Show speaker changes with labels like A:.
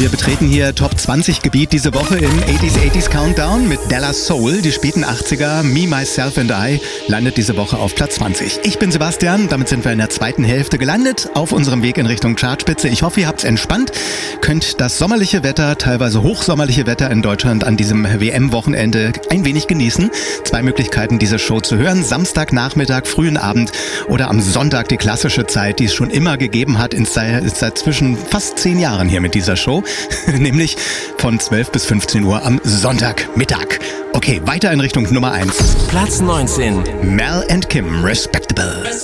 A: wir betreten hier Top 20 Gebiet diese Woche im 80s Countdown mit Della Soul. Die späten 80er, Me, Myself and I, landet diese Woche auf Platz 20. Ich bin Sebastian, damit sind wir in der zweiten Hälfte gelandet, auf unserem Weg in Richtung Chartspitze. Ich hoffe, ihr habt's entspannt, könnt das sommerliche Wetter, teilweise hochsommerliche Wetter in Deutschland an diesem WM-Wochenende ein wenig genießen. 2 Möglichkeiten, diese Show zu hören: Samstagnachmittag, frühen Abend oder am Sonntag, die klassische Zeit, die es schon immer gegeben hat, seit zwischen fast 10 Jahren hier mit dieser Show, nämlich von 12 bis 15 Uhr am Sonntagmittag. Okay, weiter in Richtung Nummer 1.
B: Platz 19.
A: Mel and Kim, Respectable.